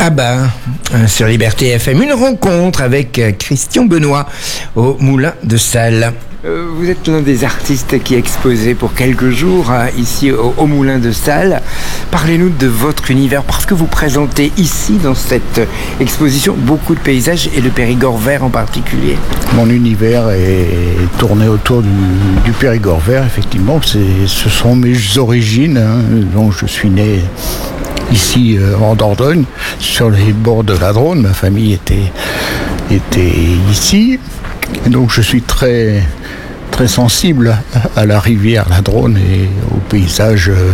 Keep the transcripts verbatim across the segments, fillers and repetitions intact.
Ah ben, sur Liberté F M, une rencontre avec Christian Benoît au Moulin de Salles. Euh, vous êtes l'un des artistes qui exposait pour quelques jours hein, ici au, au Moulin de Salles. Parlez-nous de votre univers, parce que vous présentez ici, dans cette exposition, beaucoup de paysages et le Périgord vert en particulier. Mon univers est tourné autour du, du Périgord vert, effectivement. C'est, ce sont mes origines, hein, donc je suis né ici euh, en Dordogne, sur les bords de la Dronne. Ma famille était, était ici, et donc je suis très... très sensible à la rivière, la Dronne, et au paysage euh,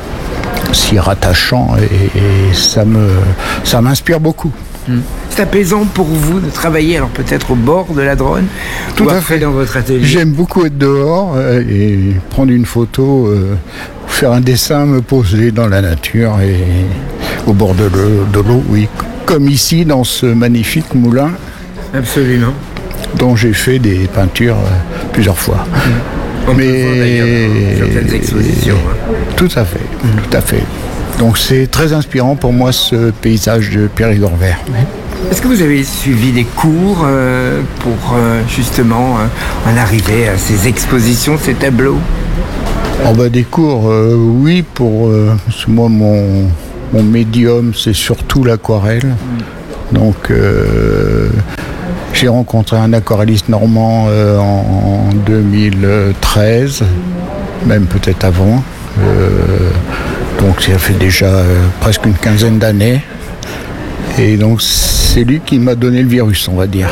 si rattachant, et, et ça me, ça m'inspire beaucoup. Mmh. C'est apaisant pour vous de travailler, alors peut-être au bord de la Dronne, tout ou à après fait dans votre atelier. J'aime beaucoup être dehors euh, et prendre une photo, euh, faire un dessin, me poser dans la nature et au bord de l'eau, de l'eau, oui, comme ici dans ce magnifique moulin. Absolument. Dont j'ai fait des peintures euh, plusieurs fois. Mmh. On Mais peut voir d'ailleurs dans certaines expositions. Hein. Tout à fait, mmh. tout à fait. Donc c'est très inspirant pour moi, ce paysage de Périgord vert. Est-ce que vous avez suivi des cours euh, pour euh, justement euh, en arriver à ces expositions, ces tableaux? Oh bah, des cours, euh, oui, pour euh, parce que moi mon, mon médium c'est surtout l'aquarelle. Mmh. Donc euh, j'ai rencontré un aquarelliste normand euh, en, en deux mille treize, même peut-être avant. Euh, donc ça fait déjà euh, presque une quinzaine d'années. Et donc c'est lui qui m'a donné le virus, on va dire.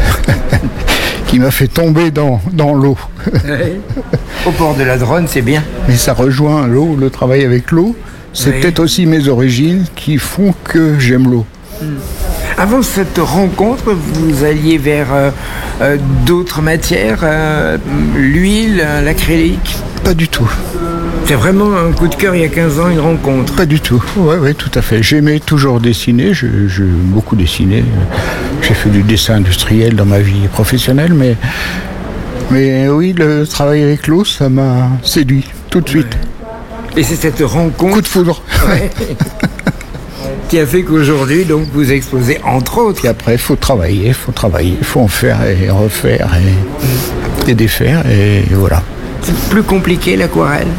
Qui m'a fait tomber dans, dans l'eau. Au port de la Dronne, c'est bien. Mais ça rejoint l'eau, le travail avec l'eau. C'est oui. Peut-être aussi mes origines qui font que j'aime l'eau. Mmh. Avant cette rencontre, vous alliez vers euh, euh, d'autres matières, euh, l'huile, l'acrylique? Pas du tout. C'est vraiment un coup de cœur il y a quinze ans, une rencontre? Pas du tout, oui, ouais, tout à fait. J'aimais toujours dessiner, je, je beaucoup dessiné. J'ai fait du dessin industriel dans ma vie professionnelle, mais, mais oui, le travail avec l'eau, ça m'a séduit tout de suite. Ouais. Et c'est cette rencontre... Coup de foudre. Ouais. Qui a fait qu'aujourd'hui, donc, vous exposez entre autres. Et après, il faut travailler, il faut travailler, il faut en faire et refaire et, et défaire, et voilà. C'est plus compliqué l'aquarelle?